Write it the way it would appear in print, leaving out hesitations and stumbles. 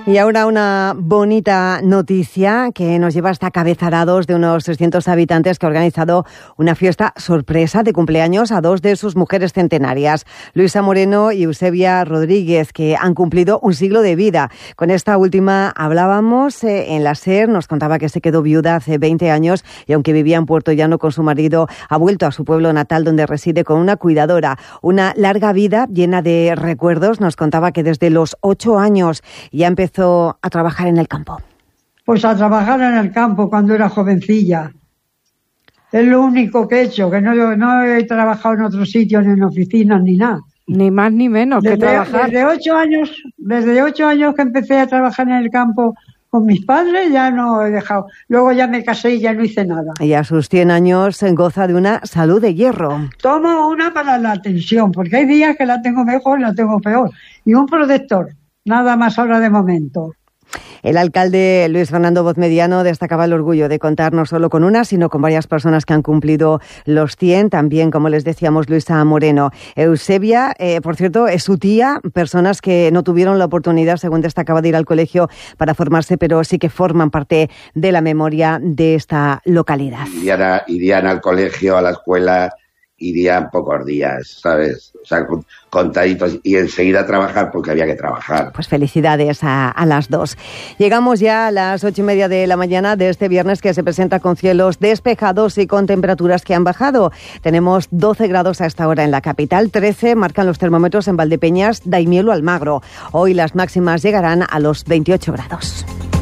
Y ahora una bonita noticia que nos lleva hasta Cabezarados, de unos 300 habitantes, que ha organizado una fiesta sorpresa de cumpleaños a dos de sus mujeres centenarias, Luisa Moreno y Eusebia Rodríguez, que han cumplido un siglo de vida. Con esta última hablábamos en la SER, nos contaba que se quedó viuda hace 20 años y aunque vivía en Puerto Llano con su marido, ha vuelto a su pueblo natal donde reside con una cuidadora. Una larga vida llena de recuerdos. Nos contaba que desde los 8 años ya empezó a trabajar en el campo. Pues a trabajar en el campo cuando era jovencilla. Es lo único que he hecho, que no he trabajado en otros sitios, ni en oficinas, ni nada. Ni más ni menos que trabajar. Desde 8 años que empecé a trabajar en el campo con mis padres, ya no he dejado. Luego ya me casé y ya no hice nada. Y a sus 100 años goza de una salud de hierro. Tomo una para la tensión, porque hay días que la tengo mejor y la tengo peor. Y un protector. Nada más ahora de momento. El alcalde Luis Fernando Bozmediano destacaba el orgullo de contar no solo con una, sino con varias personas que han cumplido los 100. También, como les decíamos, Luisa Moreno. Eusebia, por cierto, es su tía, personas que no tuvieron la oportunidad, según destacaba, de ir al colegio para formarse, pero sí que forman parte de la memoria de esta localidad. Irían al colegio, a la escuela, irían pocos días, ¿sabes? O sea, contaditos, y enseguida a trabajar porque había que trabajar. Pues felicidades a las dos. Llegamos ya a las 8:30 de la mañana de este viernes, que se presenta con cielos despejados y con temperaturas que han bajado. Tenemos 12 grados a esta hora en la capital, 13 marcan los termómetros en Valdepeñas, Daimiel o Almagro. Hoy las máximas llegarán a los 28 grados.